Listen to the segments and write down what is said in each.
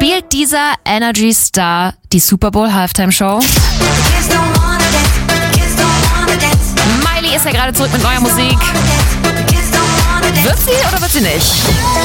spielt dieser Energy Star die Super Bowl Halftime Show? Miley ist ja gerade zurück mit neuer Musik. Wird sie oder wird sie nicht?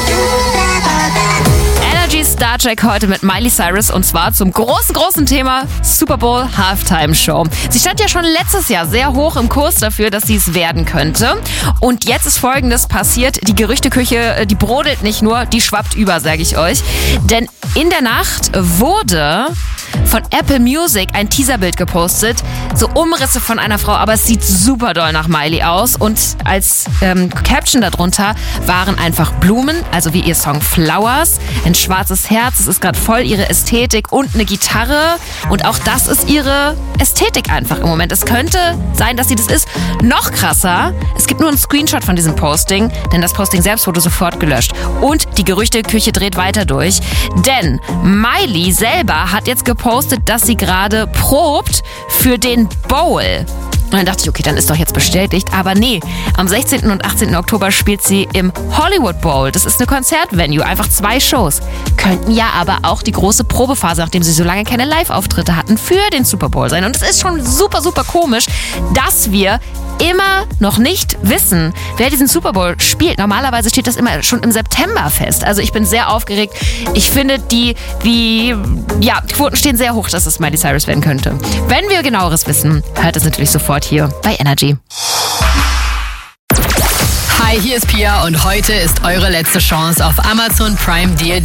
Energy Star Check heute mit Miley Cyrus und zwar zum großen Thema Super Bowl Halftime Show. Sie stand ja schon letztes Jahr sehr hoch im Kurs dafür, dass sie es werden könnte. Und jetzt ist Folgendes passiert. Die Gerüchteküche, die brodelt nicht nur, die schwappt über, sage ich euch. Denn in der Nacht wurde von Apple Music ein Teaserbild gepostet. So Umrisse von einer Frau, aber es sieht super doll nach Miley aus. Und als Caption darunter waren einfach Blumen, also wie ihr Song Flowers, ein schwarzes Herz, es ist gerade voll ihre Ästhetik und eine Gitarre. Und auch das ist ihre Ästhetik einfach im Moment. Es könnte sein, dass sie das ist. Noch krasser, es gibt nur einen Screenshot von diesem Posting, denn das Posting selbst wurde sofort gelöscht. Und die Gerüchteküche dreht weiter durch, denn Miley selber hat jetzt gepostet, dass sie gerade probt für den Bowl. Und dann dachte ich, okay, dann ist doch jetzt bestätigt. Aber nee, am 16. und 18. Oktober spielt sie im Hollywood Bowl. Das ist eine Konzertvenue, einfach 2 Shows. Könnten ja aber auch die große Probephase, nachdem sie so lange keine Live-Auftritte hatten, für den Super Bowl sein. Und es ist schon super komisch, dass wir immer noch nicht wissen, wer diesen Super Bowl spielt. Normalerweise steht das immer schon im September fest. Also ich bin sehr aufgeregt. Ich finde, die Quoten stehen sehr hoch, dass es Miley Cyrus werden könnte. Wenn wir genaueres wissen, hört es natürlich sofort hier bei Energy. Hi, hier ist Pia und heute ist eure letzte Chance auf Amazon Prime Deal